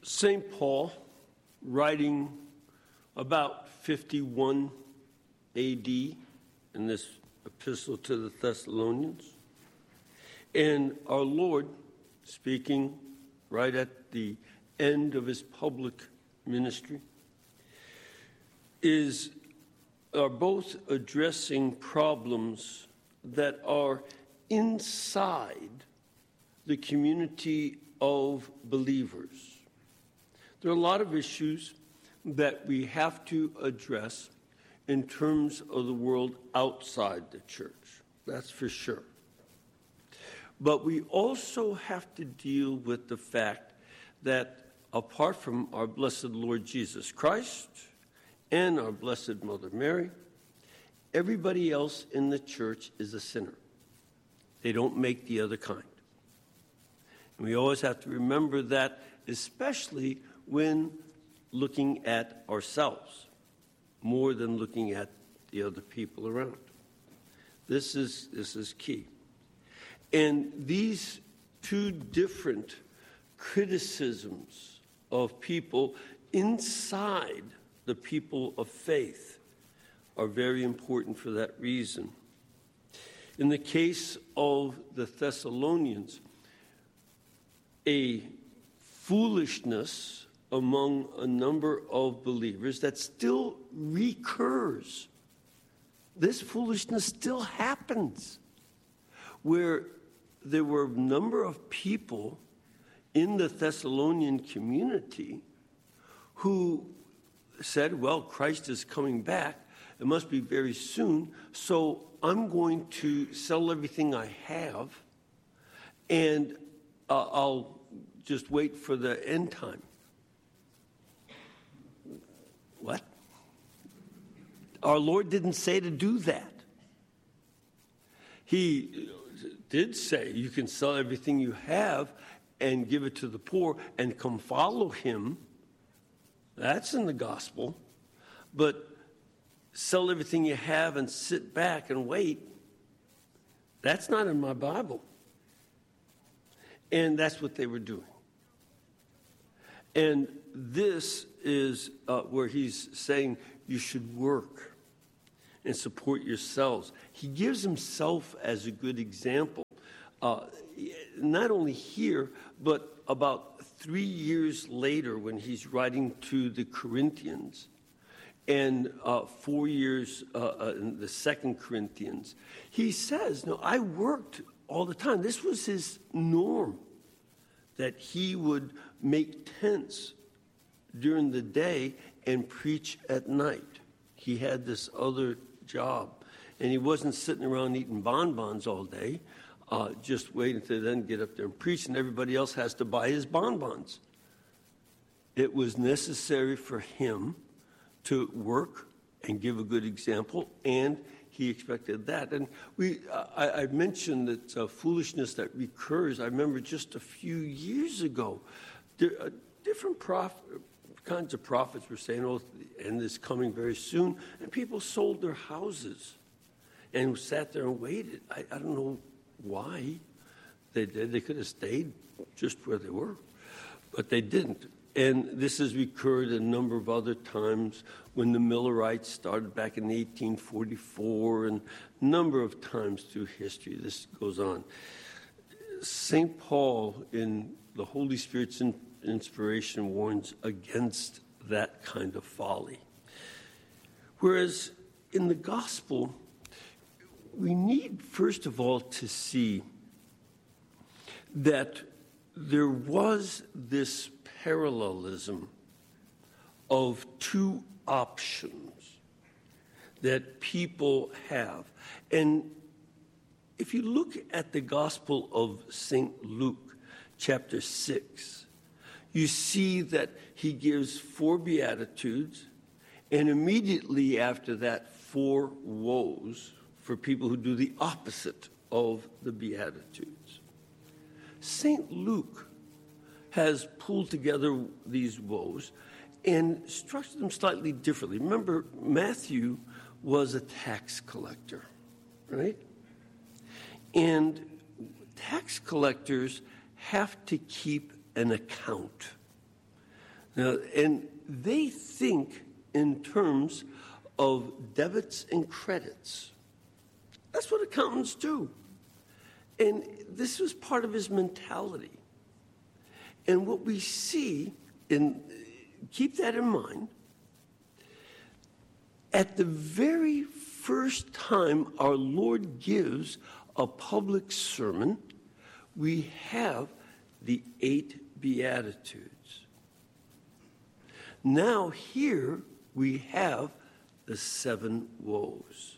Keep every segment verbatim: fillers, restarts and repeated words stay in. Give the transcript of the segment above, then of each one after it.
Saint Paul, writing about fifty-one A D in this epistle to the Thessalonians, and our Lord, speaking right at the end of his public ministry, is are both addressing problems that are inside the community of believers. There are a lot of issues that we have to address in terms of the world outside the church. That's for sure. But we also have to deal with the fact that apart from our blessed Lord Jesus Christ and our blessed Mother Mary, everybody else in the church is a sinner. They don't make the other kind. And we always have to remember that, especially when looking at ourselves, more than looking at the other people around. This is, this is key. And these two different criticisms of people inside the people of faith are very important for that reason. In the case of the Thessalonians, a foolishness among a number of believers that still recurs. This foolishness still happens, where there were a number of people in the Thessalonian community who said, well, Christ is coming back. It must be very soon, so I'm going to sell everything I have, and uh, I'll just wait for the end time. What? Our Lord didn't say to do that. He did say you can sell everything you have and give it to the poor and come follow him. That's in the gospel. But sell everything you have and sit back and wait, that's not in my Bible. And that's what they were doing. And this is uh, where he's saying you should work and support yourselves. He gives himself as a good example, uh, not only here, but about three years later when he's writing to the Corinthians, and uh, four years uh, uh, in the Second Corinthians. He says, no, I worked all the time. This was his norm, that he would make tents during the day and preach at night. He had this other job, and he wasn't sitting around eating bonbons all day, uh, just waiting to then get up there and preach, and everybody else has to buy his bonbons. It was necessary for him to work and give a good example, and he expected that. And we, I, I mentioned that uh, foolishness that recurs. I remember just a few years ago, there, uh, different prof- kinds of prophets were saying, oh, the end is coming very soon, and people sold their houses and sat there and waited. I, I don't know why they did. They could have stayed just where they were, but they didn't. And this has recurred a number of other times when the Millerites started back in eighteen forty-four, and a number of times through history. This goes on. Saint Paul, in the Holy Spirit's inspiration, warns against that kind of folly. Whereas in the gospel, we need, first of all, to see that there was this parallelism of two options that people have. And if you look at the Gospel of Saint Luke, chapter six, you see that he gives four Beatitudes, and immediately after that, four woes for people who do the opposite of the Beatitudes. Saint Luke has pulled together these woes and structured them slightly differently. Remember, Matthew was a tax collector, right? And tax collectors have to keep an account. Now, and they think in terms of debits and credits. That's what accountants do. And this was part of his mentality. And what we see, and keep that in mind, at the very first time our Lord gives a public sermon, we have the eight Beatitudes. Now here we have the seven woes.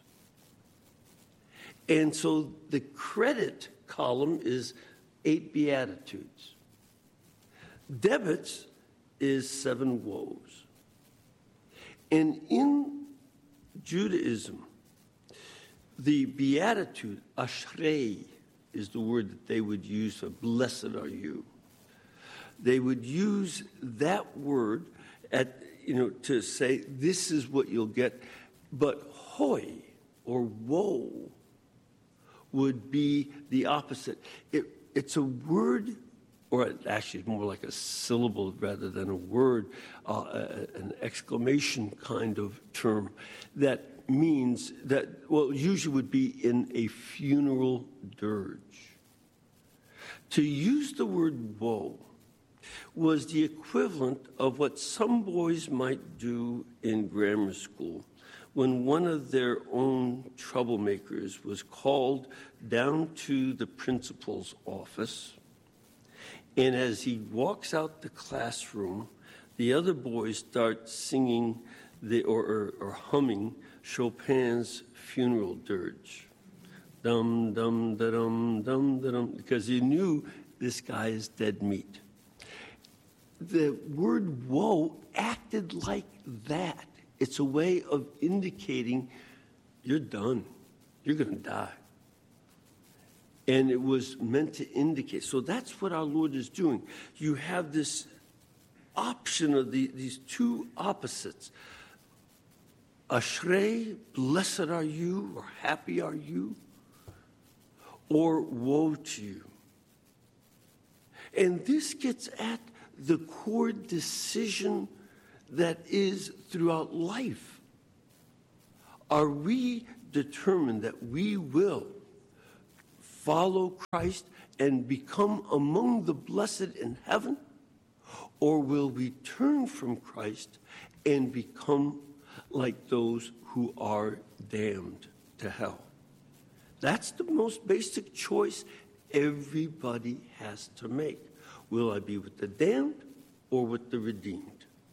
And so the credit column is eight Beatitudes. Debits is seven woes. And in Judaism, the Beatitude, Ashrei, is the word that they would use for blessed are you. They would use that word at, you know, to say this is what you'll get. But hoy, or woe, would be the opposite. It, it's a word, or actually more like a syllable rather than a word, uh, an exclamation kind of term that means that, well, usually would be in a funeral dirge. To use the word woe was the equivalent of what some boys might do in grammar school when one of their own troublemakers was called down to the principal's office. And as he walks out the classroom, the other boys start singing the, or, or, or humming Chopin's funeral dirge. Dum, dum, da, dum, dum, da, dum, because he knew this guy is dead meat. The word woe acted like that. It's a way of indicating you're done. You're going to die. And it was meant to indicate. So that's what our Lord is doing. You have this option of the, these two opposites. Ashrei, blessed are you, or happy are you, or woe to you. And this gets at the core decision that is throughout life. Are we determined that we will follow Christ and become among the blessed in heaven? Or will we turn from Christ and become like those who are damned to hell? That's the most basic choice everybody has to make. Will I be with the damned or with the redeemed?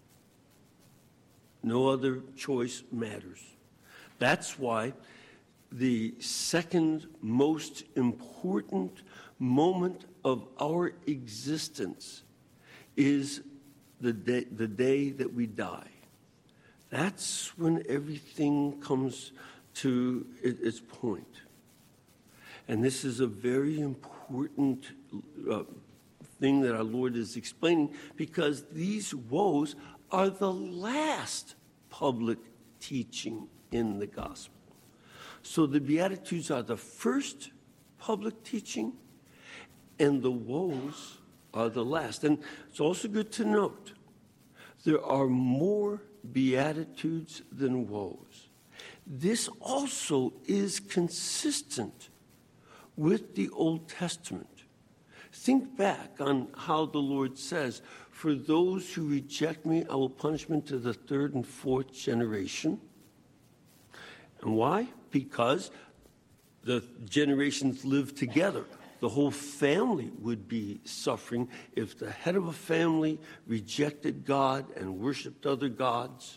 No other choice matters. That's why the second most important moment of our existence is the day, the day that we die. That's when everything comes to its point. And this is a very important uh, thing that our Lord is explaining, because these woes are the last public teaching in the gospel. So the Beatitudes are the first public teaching, and the woes are the last. And it's also good to note, there are more Beatitudes than woes. This also is consistent with the Old Testament. Think back on how the Lord says, for those who reject me, I will punish them to the third and fourth generation. And why? Because the generations live together. The whole family would be suffering if the head of a family rejected God and worshiped other gods.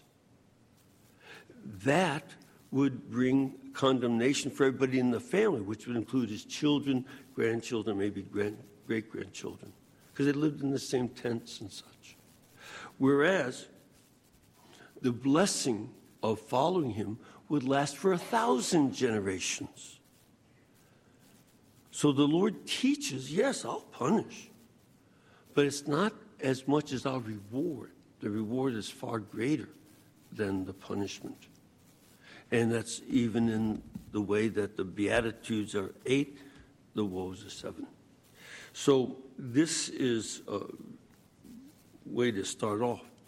That would bring condemnation for everybody in the family, which would include his children, grandchildren, maybe grand, great-grandchildren, because they lived in the same tents and such. Whereas the blessing of following him would last for a thousand generations. So the Lord teaches, yes, I'll punish, but it's not as much as our reward. The reward is far greater than the punishment. And that's even in the way that the Beatitudes are eight, the woes are seven. So this is a way to start off.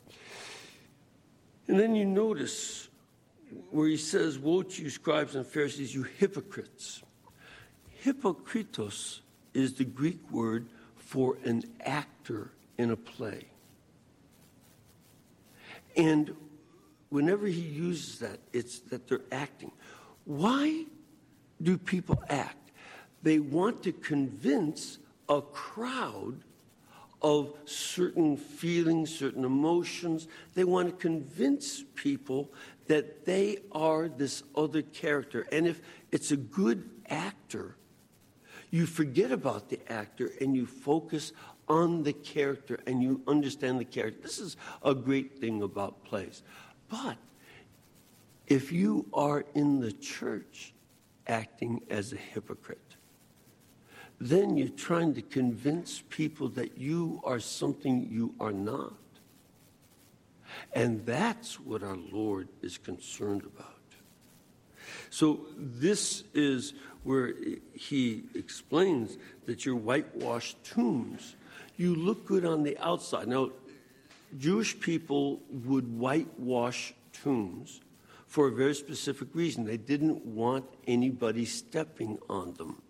And then you notice where he says, woe to you, scribes and Pharisees, you hypocrites. Hypokritos is the Greek word for an actor in a play. And whenever he uses that, it's that they're acting. Why do people act? They want to convince a crowd of certain feelings, certain emotions. They want to convince people that they are this other character. And if it's a good actor, you forget about the actor and you focus on the character and you understand the character. This is a great thing about plays. But if you are in the church acting as a hypocrite, then you're trying to convince people that you are something you are not. And that's what our Lord is concerned about. So this is where he explains that your whitewashed tombs, you look good on the outside. Now, Jewish people would whitewash tombs for a very specific reason. They didn't want anybody stepping on them,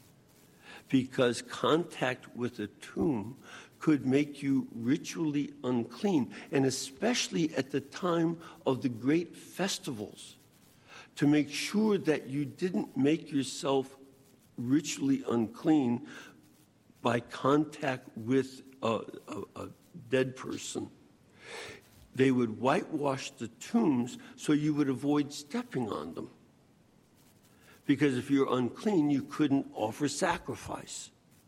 because contact with a tomb could make you ritually unclean, and especially at the time of the great festivals, to make sure that you didn't make yourself ritually unclean by contact with a, a, a dead person. They would whitewash the tombs so you would avoid stepping on them. Because if you're unclean, you couldn't offer sacrifice.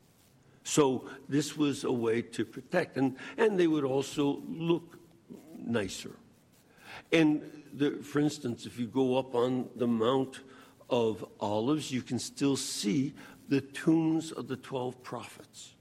So this was a way to protect. And, and they would also look nicer. And the, for instance, if you go up on the Mount of Olives, you can still see the tombs of the twelve prophets.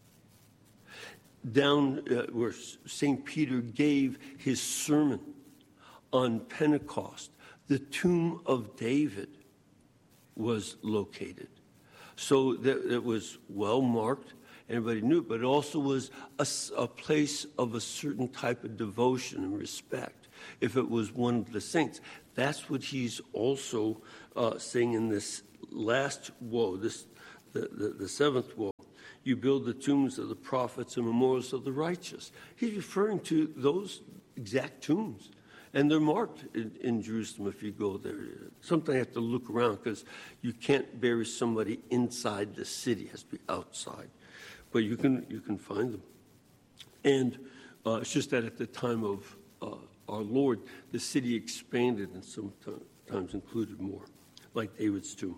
Down uh, where Saint Peter gave his sermon on Pentecost, the tomb of David was located. So that it was well marked, everybody knew it, but it also was a, a place of a certain type of devotion and respect. If it was one of the saints, that's what he's also uh, saying in this last woe, this the, the, the seventh woe. You build the tombs of the prophets and memorials of the righteous. He's referring to those exact tombs. And they're marked in, in Jerusalem if you go there. Sometimes you have to look around because you can't bury somebody inside the city. It has to be outside. But you can you can find them. And uh, it's just that at the time of uh, our Lord, the city expanded and sometimes included more, like David's tomb.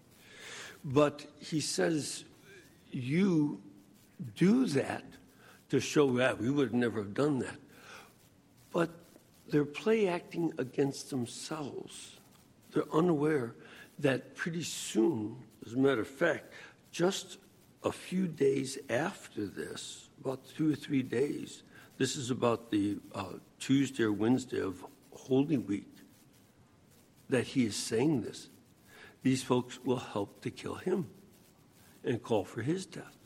But he says, you do that to show that we would never have done that. But they're play acting against themselves. They're unaware that pretty soon, as a matter of fact, just a few days after this, about two or three days, this is about the uh, Tuesday or Wednesday of Holy Week, that he is saying this. These folks will help to kill him and call for his death.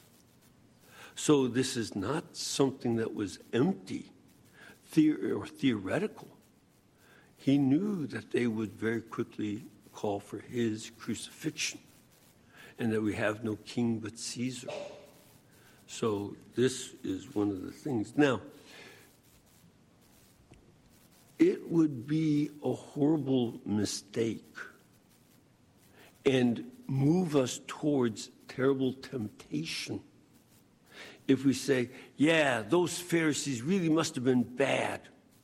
So this is not something that was empty The- or theoretical. He knew that they would very quickly call for his crucifixion and that we have no king but Caesar. So this is one of the things. Now, it would be a horrible mistake and move us towards terrible temptation if we say, yeah, those Pharisees really must have been bad.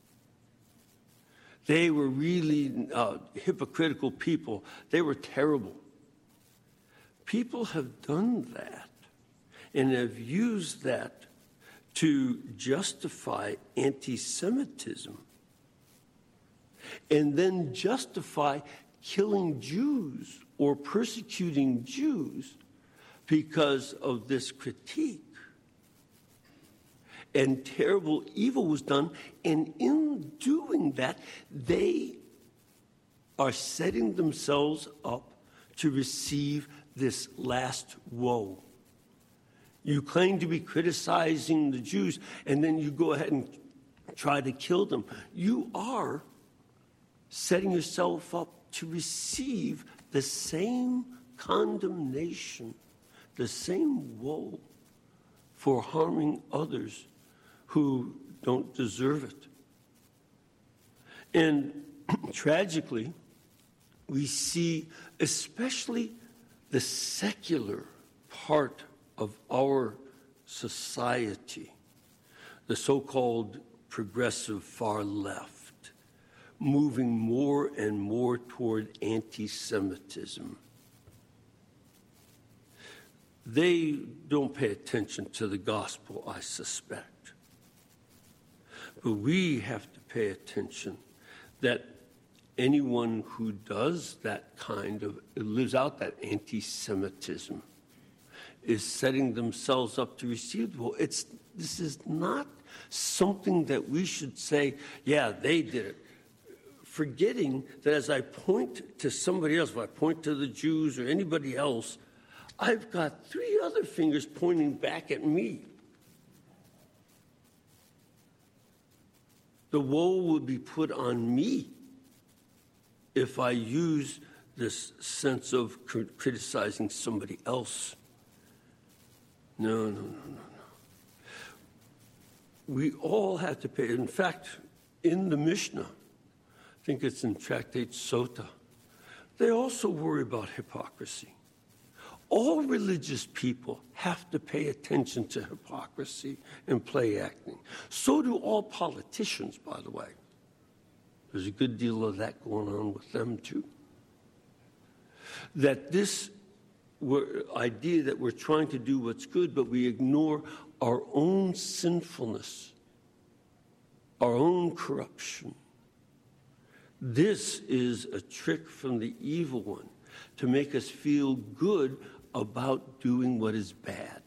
They were really uh, hypocritical people. They were terrible. People have done that and have used that to justify anti-Semitism and then justify killing Jews or persecuting Jews because of this critique. And terrible evil was done, and in doing that, they are setting themselves up to receive this last woe. You claim to be criticizing the Jews, and then you go ahead and try to kill them. You are setting yourself up to receive the same condemnation, the same woe for harming others who don't deserve it. And tragically, we see especially the secular part of our society, the so-called progressive far left, moving more and more toward anti-Semitism. They don't pay attention to the gospel, I suspect. But we have to pay attention that anyone who does that kind of, lives out that anti-Semitism, is setting themselves up to receive. Well, it's, this is not something that we should say, yeah, they did it. Forgetting that as I point to somebody else, if I point to the Jews or anybody else, I've got three other fingers pointing back at me. The woe will be put on me if I use this sense of criticizing somebody else. No, no, no, no, no. We all have to pay. In fact, in the Mishnah, I think it's in Tractate Sota, they also worry about hypocrisy. All religious people have to pay attention to hypocrisy and play acting. So do all politicians, by the way. There's a good deal of that going on with them, too. That this idea that we're trying to do what's good, but we ignore our own sinfulness, our own corruption. This is a trick from the evil one to make us feel good about doing what is bad.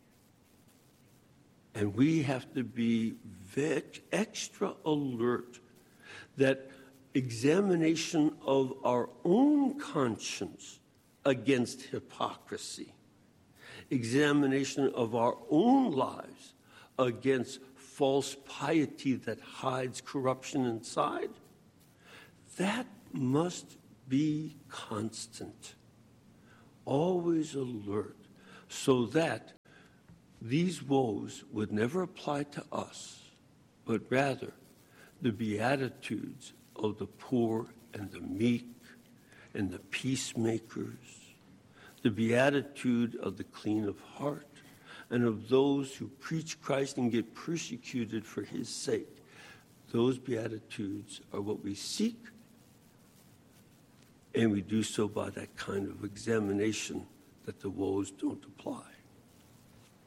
And we have to be extra alert that examination of our own conscience against hypocrisy, examination of our own lives against false piety that hides corruption inside, that must be constant, always alert, so that these woes would never apply to us, but rather the beatitudes of the poor and the meek and the peacemakers, the beatitude of the clean of heart, and of those who preach Christ and get persecuted for his sake. Those beatitudes are what we seek, and we do so by that kind of examination that the woes don't apply.